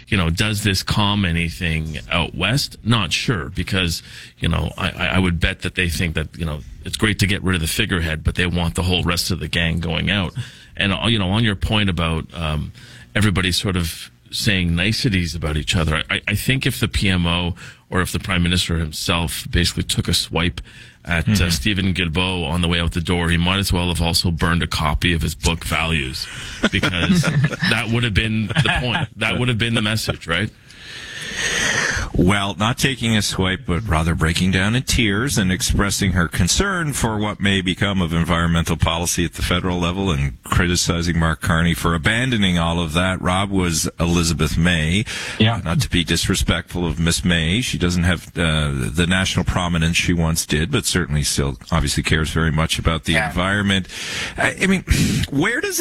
does this calm anything out west? Not sure, because, I would bet that they think that, it's great to get rid of the figurehead, but they want the whole rest of the gang going out. And, on your point about everybody sort of saying niceties about each other, I think if the PMO or if the Prime Minister himself basically took a swipe at Stephen Guilbeault on the way out the door, he might as well have also burned a copy of his book, Values, because that would have been the point. That would have been the message, right? Well, not taking a swipe, but rather breaking down in tears and expressing her concern for what may become of environmental policy at the federal level and criticizing Mark Carney for abandoning all of that. Rob, was Elizabeth May. Yeah. Not to be disrespectful of Miss May. She doesn't have the national prominence she once did, but certainly still obviously cares very much about the environment. I mean, where does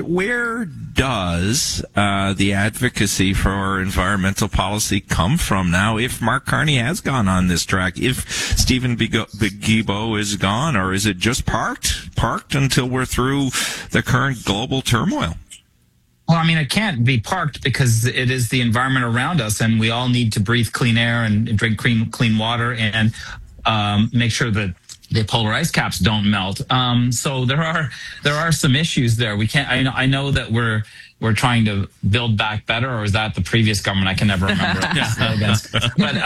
the advocacy for environmental policy come from now if Mark Carney has gone on this track, if Stephen Guilbeault is gone, or is it just parked until we're through the current global turmoil? Well, I mean, it can't be parked because it is the environment around us, and we all need to breathe clean air and drink clean water and make sure that the polar ice caps don't melt. So there are some issues there. We can't. I know that we're trying to build back better, or is that the previous government? I can never remember slogans. But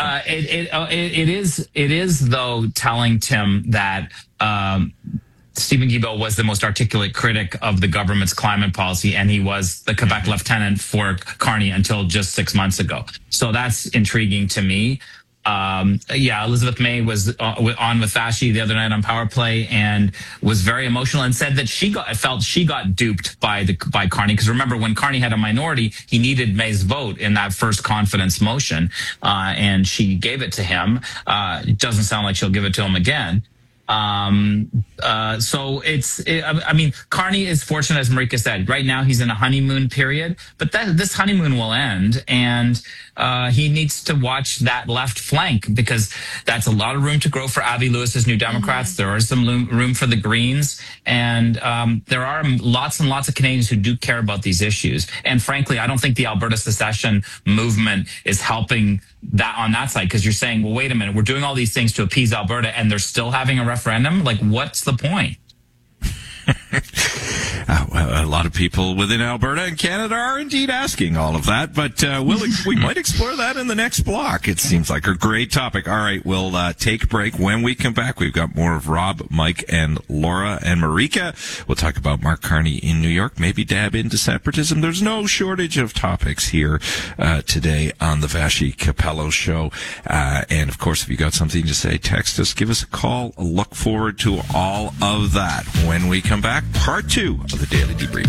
it is though telling, Tim, that Stephen Guilbeault was the most articulate critic of the government's climate policy, and he was the Quebec lieutenant for Carney until just 6 months ago. So that's intriguing to me. Elizabeth May was on with Vashi the other night on Power Play and was very emotional and said that she got duped by Carney, because remember, when Carney had a minority, he needed May's vote in that first confidence motion, and she gave it to him. It doesn't sound like she'll give it to him again. So I mean, Carney is fortunate, as Marika said. Right now, he's in a honeymoon period, but this honeymoon will end, and he needs to watch that left flank, because that's a lot of room to grow for Avi Lewis's New Democrats. There is some room for the Greens, and there are lots and lots of Canadians who do care about these issues. And frankly, I don't think the Alberta secession movement is helping that on that side, because you're saying, well, wait a minute, we're doing all these things to appease Alberta, and they're still having a referendum. Like, what's the point? A lot of people within Alberta and Canada are indeed asking all of that, but we might explore that in the next block. It seems like a great topic. All right, we'll take a break. When we come back, we've got more of Rob, Mike, and Laura and Marika. We'll talk about Mark Carney in New York, maybe dab into separatism. There's no shortage of topics here today on the Vashi Capello Show. And, of course, if you got something to say, text us, give us a call. Look forward to all of that when we come back. Part 2 of the Daily Debrief.